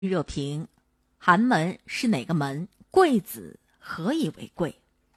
热评：寒门是哪个门？贵子何以为贵？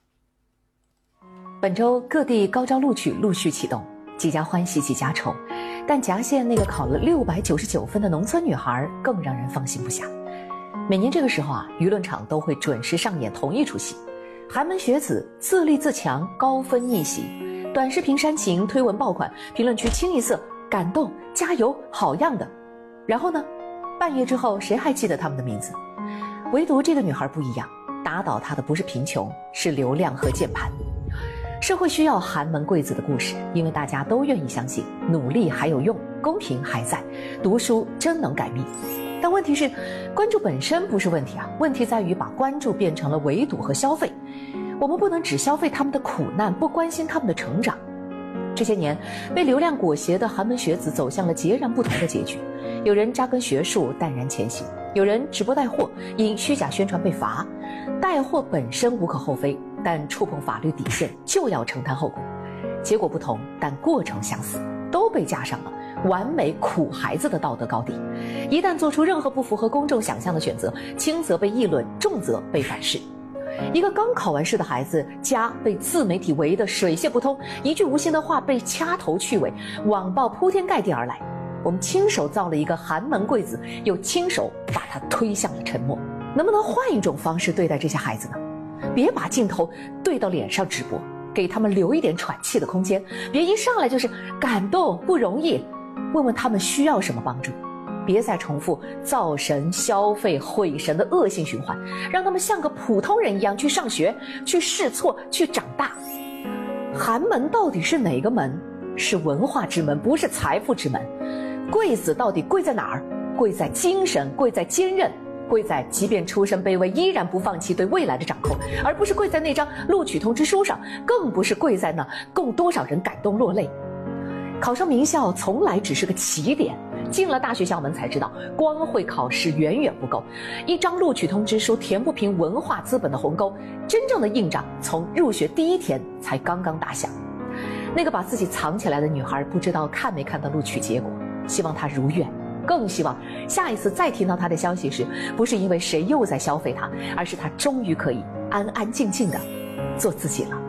本周各地高招录取陆续启动，几家欢喜几家愁，但夹县那个考了699分的农村女孩更让人放心不下。每年这个时候舆论场都会准时上演同一出戏：寒门学子自立自强，高分逆袭，短视频煽情，推文爆款，评论区清一色感动、加油、好样的。然后呢，半月之后，谁还记得他们的名字？唯独这个女孩不一样，打倒她的不是贫穷，是流量和键盘。社会需要寒门贵子的故事，因为大家都愿意相信努力还有用，公平还在，读书真能改命。但问题是，关注本身不是问题问题在于把关注变成了围堵和消费。我们不能只消费他们的苦难，不关心他们的成长。这些年，被流量裹挟的寒门学子走向了截然不同的结局。有人扎根学术，淡然前行；有人直播带货，因虚假宣传被罚。带货本身无可厚非，但触碰法律底线就要承担后果。结果不同，但过程相似，都被架上了完美苦孩子的道德高地。一旦做出任何不符合公众想象的选择，轻则被议论，重则被反噬。一个刚考完试的孩子，家被自媒体围得水泄不通，一句无心的话被掐头去尾，网暴铺天盖地而来。我们亲手造了一个寒门贵子，又亲手把他推向了沉默。能不能换一种方式对待这些孩子呢？别把镜头对到脸上直播，给他们留一点喘气的空间。别一上来就是感动不容易，问问他们需要什么帮助。别再重复造神、消费、毁神的恶性循环，让他们像个普通人一样去上学，去试错，去长大。寒门到底是哪个门？是文化之门，不是财富之门。贵子到底贵在哪儿？贵在精神，贵在坚韧，贵在即便出身卑微，依然不放弃对未来的掌控，而不是贵在那张录取通知书上，更不是贵在那供多少人感动落泪。考上名校从来只是个起点，进了大学校门才知道，光会考试远远不够，一张录取通知书填不平文化资本的鸿沟，真正的硬仗从入学第一天才刚刚打响。那个把自己藏起来的女孩，不知道看没看到录取结果，希望她如愿，更希望下一次再听到她的消息时，不是因为谁又在消费她，而是她终于可以安安静静的做自己了。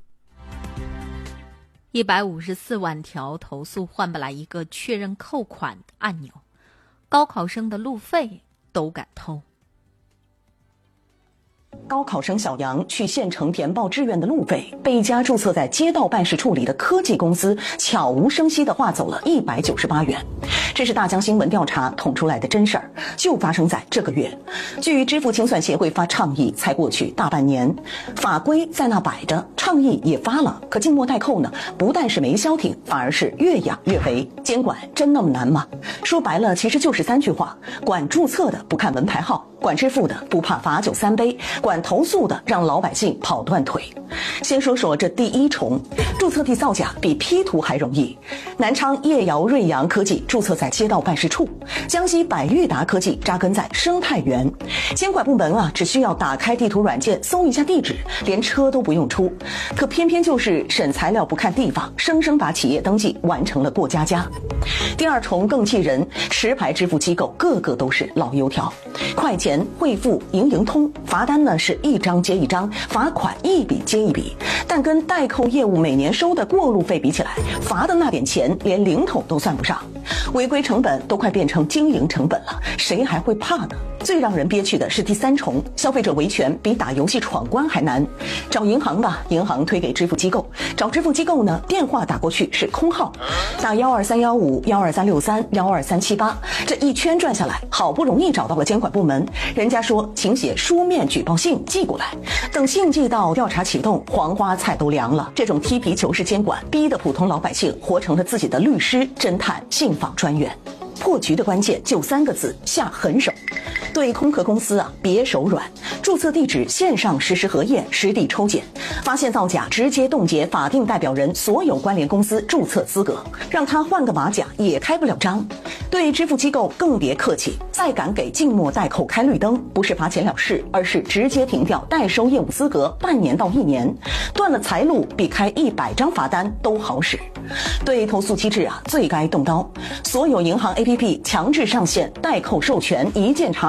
154万条投诉换不来一个确认扣款的按钮，高考生的路费都敢偷。 高考生小杨去县城填报志愿的路费，被一家注册在街道办事处里的科技公司悄无声息地划走了198元。这是大江新闻调查捅出来的真事儿，就发生在这个月。据支付清算协会发倡议，才过去大半年，法规在那摆着，倡议也发了，可静默待扣呢，不但是没消停，反而是越养越肥。监管真那么难吗？说白了，其实就是3句话：管注册的不看文牌号，管支付的不怕罚酒3杯，管投诉的让老百姓跑断腿。先说说这第一重，注册地造假比 P 图还容易。南昌叶瑶瑞阳科技注册在街道办事处，江西百裕达科技扎根在生态园。监管部门只需要打开地图软件搜一下地址，连车都不用出。可偏偏就是审材料不看地方，生生把企业登记完成了过家家。第二重更气人，持牌支付机构个个都是老油条，快钱、汇付、盈通，罚单呢是一张接一张，罚款一笔接一笔，但跟代扣业务每年收的过路费比起来，罚的那点钱连零头都算不上，违规成本都快变成经营成本了，谁还会怕呢？最让人憋屈的是第三重，消费者维权比打游戏闯关还难。找银行吧，银行推给支付机构；找支付机构呢，电话打过去是空号，打12315、12363、12378，这一圈转下来，好不容易找到了监管部门，人家说请写书面举报信寄过来。等信寄到，调查启动，黄花菜都凉了。这种踢皮球式监管，逼得普通老百姓活成了自己的律师、侦探、信访专员。破局的关键就3个字：下狠手。对空壳公司别手软，注册地址线上实时核验，实地抽检，发现造假直接冻结法定代表人所有关联公司注册资格，让他换个马甲也开不了张。 对支付机构更别客气，再敢给静默代扣开绿灯，不是罚钱了事，而是直接停掉代收业务资格半年到1年，断了财路比开100张罚单都好使。对投诉机制最该动刀，所有银行 APP 强制上线代扣授权一键查